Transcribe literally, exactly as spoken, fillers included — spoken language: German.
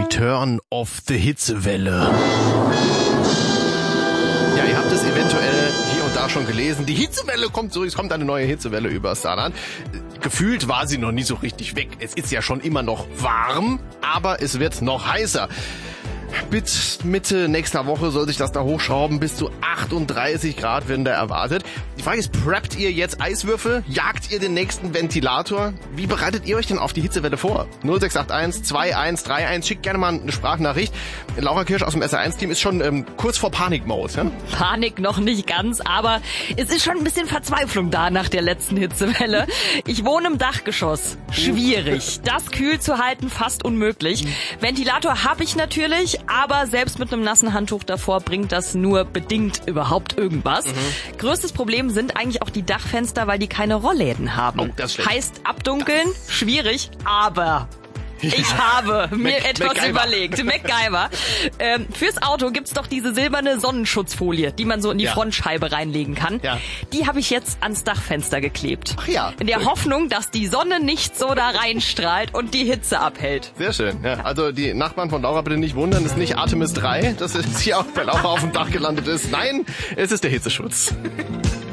Return of the Hitzewelle. Ja, ihr habt es eventuell hier und da schon gelesen. Die Hitzewelle kommt zurück. Es kommt eine neue Hitzewelle über das Saarland. Gefühlt war sie noch nie so richtig weg. Es ist ja schon immer noch warm, aber es wird noch heißer. Bis Mitte nächster Woche soll sich das da hochschrauben. Bis zu achtunddreißig Grad werden da erwartet. Die Frage ist, preppt ihr jetzt Eiswürfel? Jagt ihr den nächsten Ventilator? Wie bereitet ihr euch denn auf die Hitzewelle vor? null sechs acht eins zwei eins drei eins. Schickt gerne mal eine Sprachnachricht. Laura Kirsch aus dem S R eins Team ist schon ähm, kurz vor Panikmode. Ja? Panik noch nicht ganz, aber es ist schon ein bisschen Verzweiflung da nach der letzten Hitzewelle. Ich wohne im Dachgeschoss. Schwierig. Das kühl zu halten, fast unmöglich. Ventilator habe ich natürlich, aber selbst mit einem nassen Handtuch davor bringt das nur bedingt überhaupt irgendwas. Mhm. Größtes Problem sind eigentlich auch die Dachfenster, weil die keine Rollläden haben. Oh, das ist schlecht. Heißt abdunkeln, schwierig, aber... Ich habe mir Mac- etwas MacGyver. überlegt. MacGyver. Ähm, fürs Auto gibt's doch diese silberne Sonnenschutzfolie, die man so in die Ja. Frontscheibe reinlegen kann. Ja. Die habe ich jetzt ans Dachfenster geklebt. Ach ja. In der Hoffnung, dass die Sonne nicht so da reinstrahlt und die Hitze abhält. Sehr schön. Ja, also die Nachbarn von Laura bitte nicht wundern, es ist nicht Artemis drei, dass es hier auch bei Laura auf dem Dach gelandet ist. Nein, es ist der Hitzeschutz.